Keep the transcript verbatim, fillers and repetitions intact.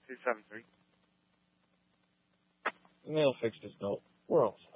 two seven three. The mail fixed his note. We're all set.